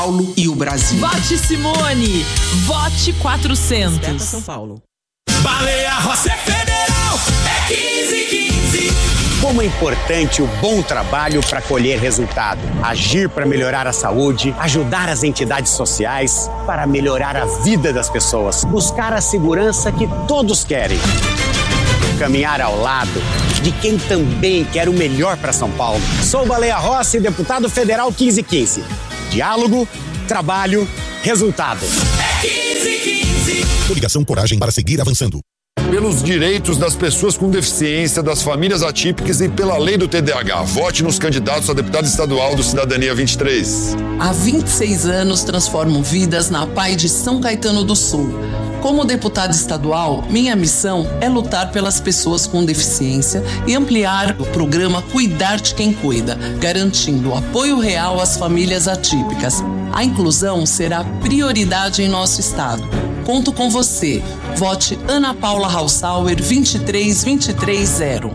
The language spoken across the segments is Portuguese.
Paulo e o Brasil. Vote Simone, vote 400. Desperta São Paulo. Baleia Rossi é federal, é 1515. Como é importante o bom trabalho para colher resultado. Agir para melhorar a saúde, ajudar as entidades sociais para melhorar a vida das pessoas. Buscar a segurança que todos querem. Caminhar ao lado de quem também quer o melhor para São Paulo. Sou Baleia Rossi, deputado federal 1515. Diálogo, trabalho, resultado. É 1515. Coligação Coragem para seguir avançando. Pelos direitos das pessoas com deficiência, das famílias atípicas e pela lei do TDAH. Vote nos candidatos a deputado estadual do Cidadania 23. Há 26 anos transformo vidas na PAI de São Caetano do Sul. Como deputada estadual, minha missão é lutar pelas pessoas com deficiência e ampliar o programa Cuidar de Quem Cuida, garantindo apoio real às famílias atípicas. A inclusão será prioridade em nosso estado. Conto com você. Vote Ana Paula Hausauer 23230.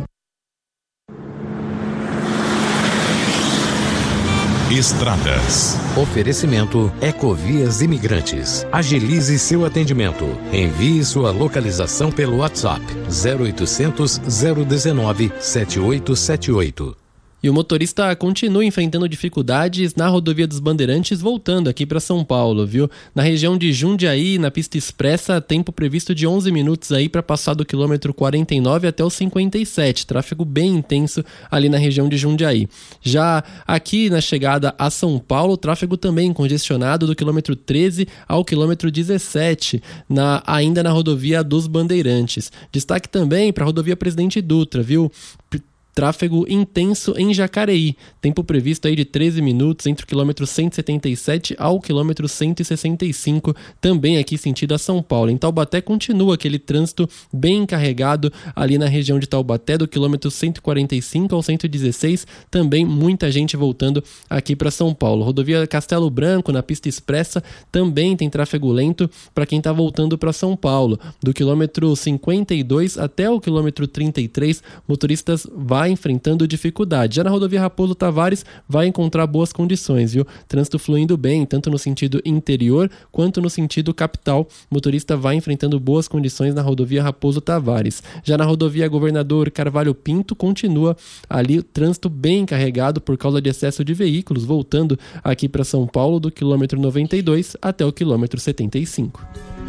Estradas. Oferecimento Ecovias Imigrantes. Agilize seu atendimento. Envie sua localização pelo WhatsApp 0800 019 7878. E o motorista continua enfrentando dificuldades na rodovia dos Bandeirantes, voltando aqui para São Paulo, viu? Na região de Jundiaí, na pista expressa, tempo previsto de 11 minutos aí para passar do quilômetro 49 até o 57. Tráfego bem intenso ali na região de Jundiaí. Já aqui na chegada a São Paulo, tráfego também congestionado do quilômetro 13 ao quilômetro 17, ainda na rodovia dos Bandeirantes. Destaque também para a rodovia Presidente Dutra, viu? Tráfego intenso em Jacareí, tempo previsto aí de 13 minutos entre o quilômetro 177 ao quilômetro 165, também aqui sentido a São Paulo. Em Taubaté continua aquele trânsito bem carregado ali na região de Taubaté, do quilômetro 145 ao 116, também muita gente voltando aqui para São Paulo. Rodovia Castelo Branco, na pista expressa, também tem tráfego lento para quem está voltando para São Paulo. Do quilômetro 52 até o quilômetro 33, motoristas vai enfrentando dificuldade. Já na rodovia Raposo Tavares vai encontrar boas condições, viu? Trânsito fluindo bem, tanto no sentido interior quanto no sentido capital. O motorista vai enfrentando boas condições na rodovia Raposo Tavares. Já na rodovia Governador Carvalho Pinto continua ali o trânsito bem carregado por causa de excesso de veículos, voltando aqui para São Paulo do quilômetro 92 até o quilômetro 75.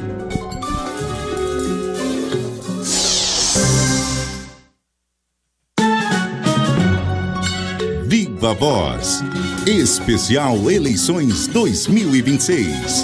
Viva Voz. Especial Eleições 2026.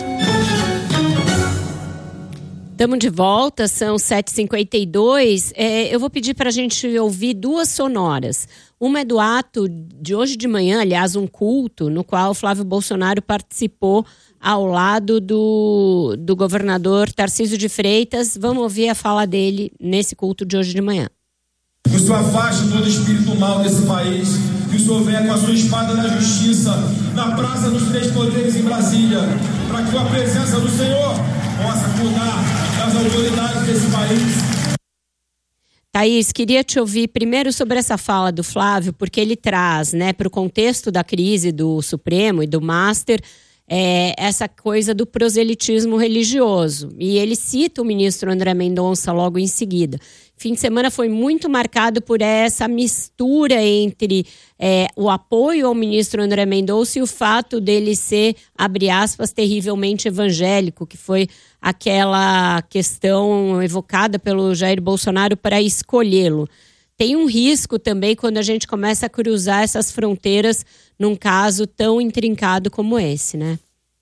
Estamos de volta, são 7h52. Eu vou pedir para a gente ouvir duas sonoras. Uma é do ato de hoje de manhã, aliás, um culto, no qual Flávio Bolsonaro participou ao lado do governador Tarcísio de Freitas. Vamos ouvir a fala dele nesse culto de hoje de manhã. Que o Senhor afaste todo espírito mal desse país, que o Senhor venha com a sua espada da justiça na Praça dos Três Poderes em Brasília, para que a presença do Senhor possa cuidar das autoridades desse país. Thaís, queria te ouvir primeiro sobre essa fala do Flávio, porque ele traz, para o contexto da crise do Supremo e do Master, essa coisa do proselitismo religioso. E ele cita o ministro André Mendonça logo em seguida. Fim de semana foi muito marcado por essa mistura entre o apoio ao ministro André Mendonça e o fato dele ser, abre aspas, terrivelmente evangélico, que foi aquela questão evocada pelo Jair Bolsonaro para escolhê-lo. Tem um risco também quando a gente começa a cruzar essas fronteiras num caso tão intrincado como esse, né?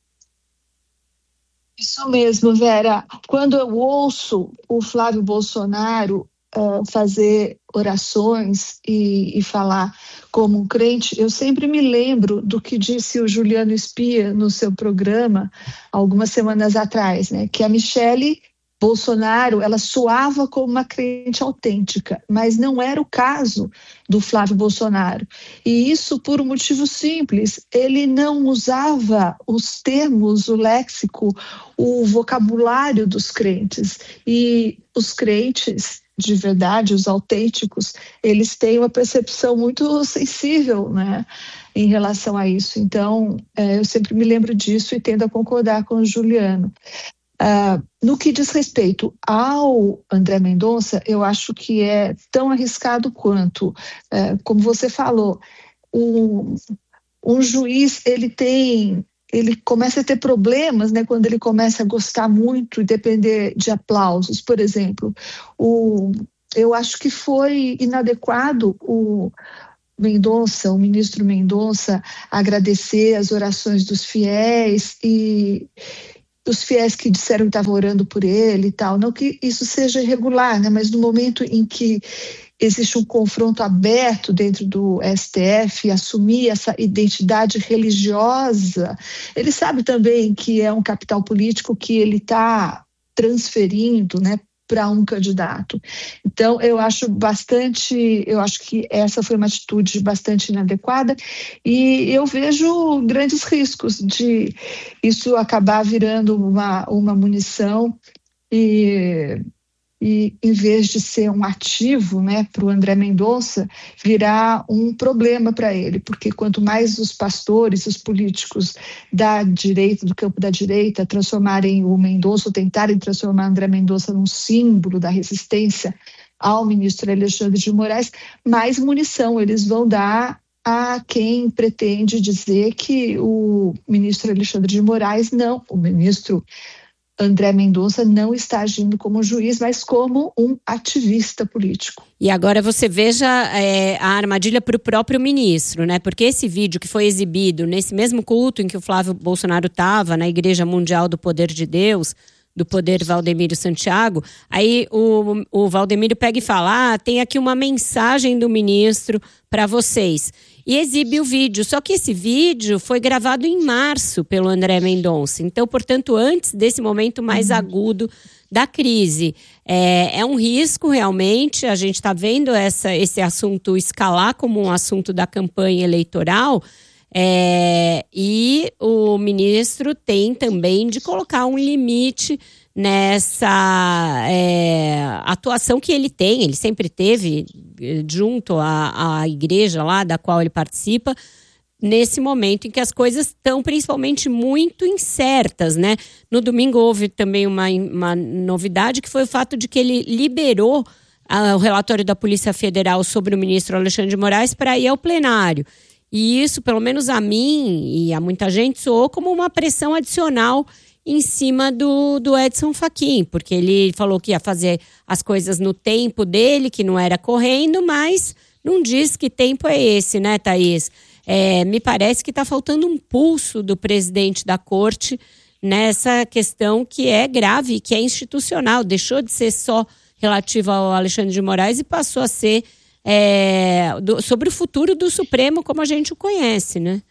Isso mesmo, Vera. Quando eu ouço o Flávio Bolsonaro fazer orações e falar como um crente, eu sempre me lembro do que disse o Juliano Spia no seu programa algumas semanas atrás, né? Que a Michele Bolsonaro, ela soava como uma crente autêntica, mas não era o caso do Flávio Bolsonaro. E isso por um motivo simples, ele não usava os termos, o léxico, o vocabulário dos crentes. E os crentes, de verdade, os autênticos, eles têm uma percepção muito sensível, né? em relação a isso. Então, eu sempre me lembro disso e tendo a concordar com o Juliano. No que diz respeito ao André Mendonça, eu acho que é tão arriscado quanto, como você falou, um juiz, ele começa a ter problemas, né, quando ele começa a gostar muito e depender de aplausos. Por exemplo, eu acho que foi inadequado o ministro Mendonça, agradecer as orações dos fiéis e os fiéis que disseram que estavam orando por ele e tal. Não que isso seja irregular, né, mas no momento em que existe um confronto aberto dentro do STF, assumir essa identidade religiosa, ele sabe também que é um capital político que ele está transferindo, né, para um candidato. Então, eu acho que essa foi uma atitude bastante inadequada e eu vejo grandes riscos de isso acabar virando uma munição e em vez de ser um ativo, né, para o André Mendonça, virar um problema para ele, porque quanto mais os pastores, os políticos da direita, do campo da direita, transformarem o Mendonça, ou tentarem transformar André Mendonça num símbolo da resistência ao ministro Alexandre de Moraes, mais munição eles vão dar a quem pretende dizer que o ministro Alexandre de Moraes o ministro André Mendonça não está agindo como juiz, mas como um ativista político. E agora você veja a armadilha para o próprio ministro, né? Porque esse vídeo que foi exibido nesse mesmo culto em que o Flávio Bolsonaro estava, na Igreja Mundial do Poder de Deus, do Poder Valdemiro Santiago, aí o Valdemiro pega e fala, tem aqui uma mensagem do ministro para vocês. E exibe o vídeo. Só que esse vídeo foi gravado em março pelo André Mendonça. Então, portanto, antes desse momento mais agudo da crise. É um risco, realmente. A gente está vendo esse assunto escalar como um assunto da campanha eleitoral. E o ministro tem também de colocar um limite nessa atuação que ele tem, ele sempre teve junto à igreja lá da qual ele participa, nesse momento em que as coisas estão principalmente muito incertas, né? No domingo houve também uma novidade, que foi o fato de que ele liberou o relatório da Polícia Federal sobre o ministro Alexandre de Moraes para ir ao plenário. E isso, pelo menos a mim e a muita gente, soou como uma pressão adicional em cima do Edson Fachin, porque ele falou que ia fazer as coisas no tempo dele, que não era correndo, mas não diz que tempo é esse, né, Thaís? Me parece que está faltando um pulso do presidente da corte nessa questão que é grave, que é institucional, deixou de ser só relativa ao Alexandre de Moraes e passou a ser sobre o futuro do Supremo como a gente o conhece, né?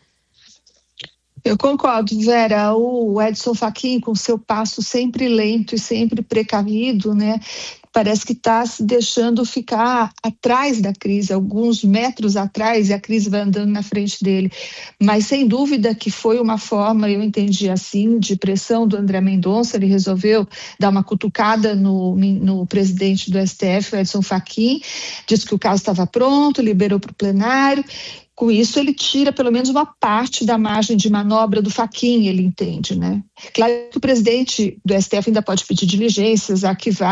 Eu concordo, Vera. O Edson Fachin, com seu passo sempre lento e sempre precavido, né, parece que está se deixando ficar atrás da crise, alguns metros atrás, e a crise vai andando na frente dele. Mas, sem dúvida, que foi uma forma, eu entendi assim, de pressão do André Mendonça. Ele resolveu dar uma cutucada no presidente do STF, o Edson Fachin, disse que o caso estava pronto, liberou para o plenário. Com isso, ele tira pelo menos uma parte da margem de manobra do Fachin, ele entende, né? Claro que o presidente do STF ainda pode pedir diligências,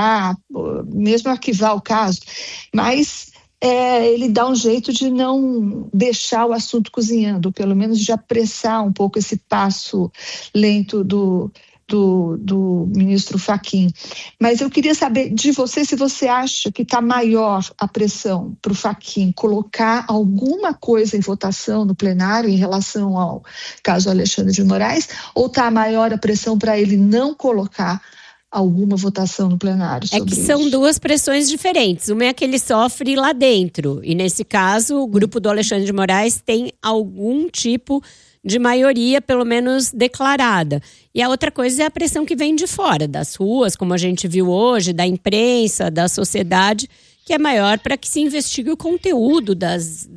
mesmo arquivar o caso, mas ele dá um jeito de não deixar o assunto cozinhando, pelo menos de apressar um pouco esse passo lento do ministro Fachin. Mas eu queria saber de você se você acha que está maior a pressão para o Fachin colocar alguma coisa em votação no plenário em relação ao caso Alexandre de Moraes, ou está maior a pressão para ele não colocar alguma votação no plenário sobre isso? São duas pressões diferentes. Uma é que ele sofre lá dentro, e nesse caso o grupo do Alexandre de Moraes tem algum tipo de maioria, pelo menos declarada. E a outra coisa é a pressão que vem de fora, das ruas, como a gente viu hoje, da imprensa, da sociedade, que é maior para que se investigue o conteúdo das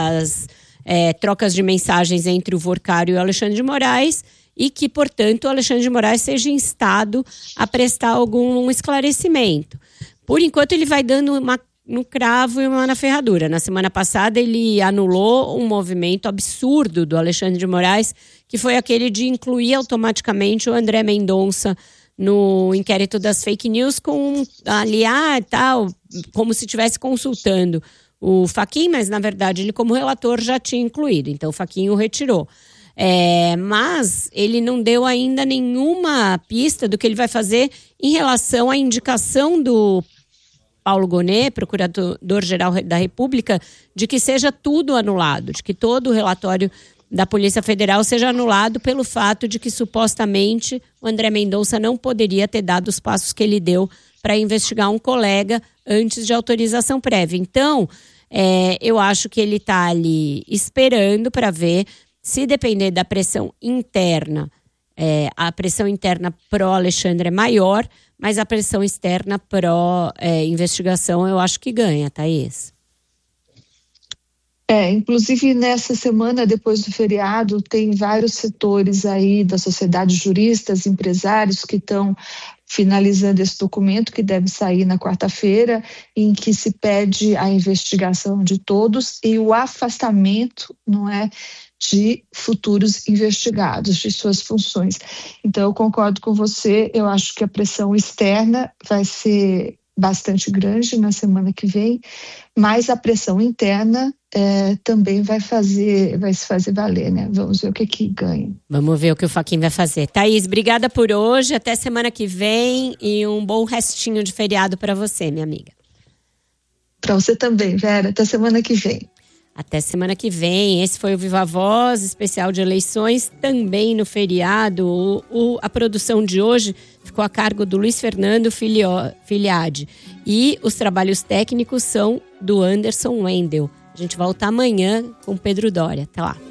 trocas de mensagens entre o Vorcário e o Alexandre de Moraes, e que, portanto, o Alexandre de Moraes seja instado a prestar algum esclarecimento. Por enquanto, ele vai dando uma no cravo e uma na ferradura. Na semana passada, ele anulou um movimento absurdo do Alexandre de Moraes, que foi aquele de incluir automaticamente o André Mendonça no inquérito das fake news, com aliar e tal, como se estivesse consultando o Fachin, mas na verdade ele, como relator, já tinha incluído. Então o Fachin o retirou. Mas ele não deu ainda nenhuma pista do que ele vai fazer em relação à indicação do Paulo Gonet, procurador-geral da República, de que seja tudo anulado, de que todo o relatório da Polícia Federal seja anulado pelo fato de que supostamente o André Mendonça não poderia ter dado os passos que ele deu para investigar um colega antes de autorização prévia. Então, eu acho que ele está ali esperando para ver, se depender da pressão interna, a pressão interna pró-Alexandre é maior, mas a pressão externa pró-investigação eu acho que ganha, Thaís. Inclusive nessa semana, depois do feriado, tem vários setores aí da sociedade, juristas, empresários que estão finalizando esse documento que deve sair na quarta-feira, em que se pede a investigação de todos e o afastamento, não é, de futuros investigados, de suas funções. Então, eu concordo com você, eu acho que a pressão externa vai ser bastante grande na semana que vem, mas a pressão interna também vai se fazer valer, né? Vamos ver o que ganha. Vamos ver o que o Fachin vai fazer. Thaís, obrigada por hoje, até semana que vem e um bom restinho de feriado para você, minha amiga. Para você também, Vera, até semana que vem. Até semana que vem. Esse foi o Viva Voz, especial de eleições, também no feriado. A produção de hoje ficou a cargo do Luiz Fernando Filiade. E os trabalhos técnicos são do Anderson Wendel. A gente volta amanhã com Pedro Doria. Até lá.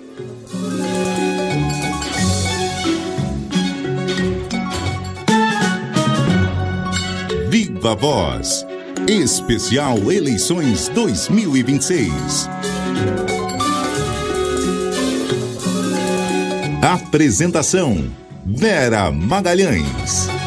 Viva Voz. Especial Eleições 2026. Apresentação: Vera Magalhães.